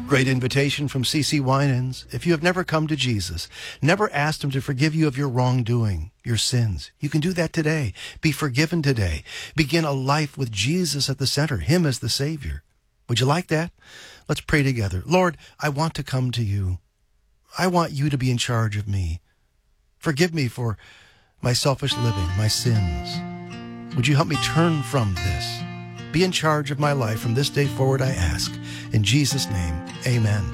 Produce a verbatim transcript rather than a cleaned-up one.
Great invitation from C C Winans. If you have never come to Jesus, never asked him to forgive you of your wrongdoing, your sins, you can do that today. Be forgiven today. Begin a life with Jesus at the center, him as the Savior. Would you like that? Let's pray together. Lord, I want to come to you. I want you to be in charge of me. Forgive me for my selfish living, my sins. Would you help me turn from this? Be in charge of my life from this day forward, I ask. In Jesus' name, amen.